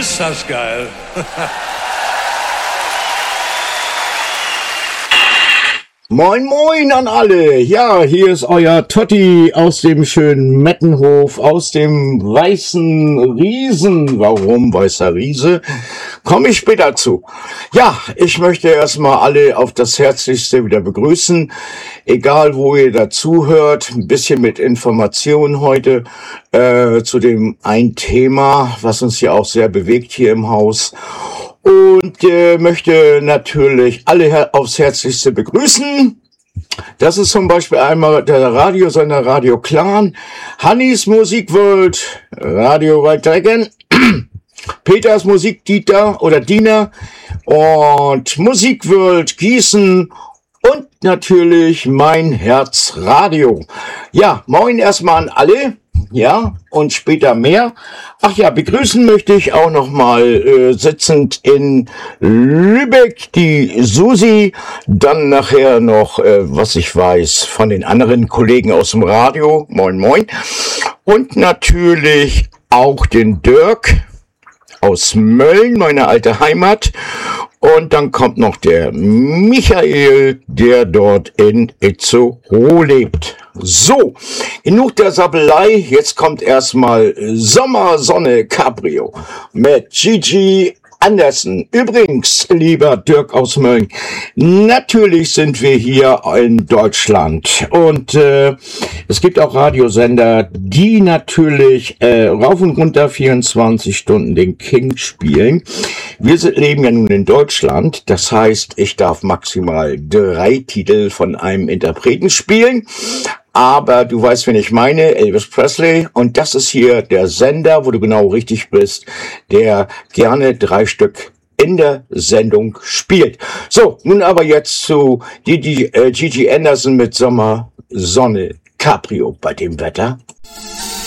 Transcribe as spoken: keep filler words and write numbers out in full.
Ist das geil. Moin moin an alle. Ja, hier ist euer Totti aus dem schönen Mettenhof, aus dem weißen Riesen. Warum weißer Riese? Komme ich später zu. Ja, ich möchte erstmal alle auf das Herzlichste wieder begrüßen. Egal, wo ihr dazu hört, ein bisschen mit Informationen heute äh, zu dem ein Thema, was uns ja auch sehr bewegt hier im Haus. Und äh, möchte natürlich alle her- aufs Herzlichste begrüßen. Das ist zum Beispiel einmal der Radiosender Radio Clan, Hannis Musikworld, Radio White Dragon, Peters Musik Dieter oder Diener und Musikworld Gießen und natürlich mein Herz Radio. Ja, moin erstmal an alle. Ja, und später mehr. Ach ja, begrüßen möchte ich auch nochmal äh, sitzend in Lübeck die Susi, dann nachher noch, äh, was ich weiß, von den anderen Kollegen aus dem Radio, moin moin, und natürlich auch den Dirk aus Mölln, meine alte Heimat. Und dann kommt noch der Michael, der dort in Itzehoe lebt. So, genug der Sabbelei. Jetzt kommt erstmal Sommersonne Cabrio mit Gigi Anderson. Übrigens, lieber Dirk aus Mölln, natürlich sind wir hier in Deutschland und äh, es gibt auch Radiosender, die natürlich äh, rauf und runter vierundzwanzig Stunden den King spielen. Wir sind, leben ja nun in Deutschland, das heißt, ich darf maximal drei Titel von einem Interpreten spielen. Aber du weißt, wen ich meine, Elvis Presley. Und das ist hier der Sender, wo du genau richtig bist, der gerne drei Stück in der Sendung spielt. So, nun aber jetzt zu Gigi, äh, Gigi Anderson mit Sommer, Sonne, Cabrio bei dem Wetter.